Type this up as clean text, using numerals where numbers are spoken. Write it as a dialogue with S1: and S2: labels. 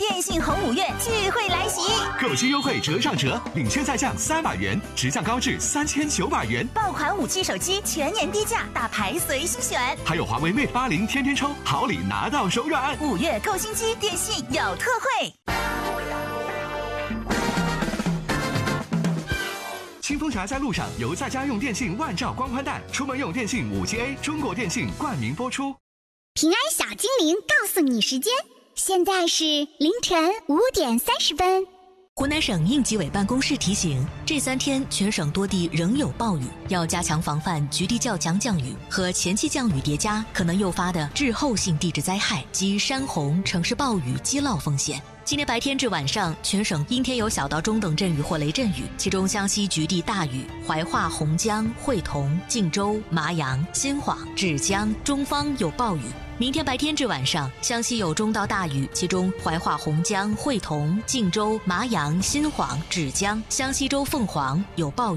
S1: 电信红5月聚会来袭，
S2: 购机优惠折上折，领券再降300元，直降高至3900元。
S1: 爆款5G 手机全年低价，大牌随心选。
S2: 还有华为 Mate 80天天抽，好礼拿到手软。
S1: 5月购新机，电信有特惠。
S2: 清风侠在路上由在家用电信万兆光宽带，出门用电信5G A， 中国电信冠名播出。
S3: 平安小精灵告诉你时间，现在是凌晨5点30分。
S4: 湖南省应急委办公室提醒，这3天全省多地仍有暴雨，要加强防范局地较强降雨和前期降雨叠加可能诱发的滞后性地质灾害及山洪、城市暴雨积涝风险。今天白天至晚上，全省阴天有小到中等阵雨或雷阵雨，其中湘西局地大雨，怀化、洪江、会同、晋州、麻阳、新晃、芷江、中方有暴雨。明天白天至晚上，湘西有中到大雨，其中怀化、洪江、会同、晋州、麻阳、新晃、芷江、湘西州凤凰有暴雨。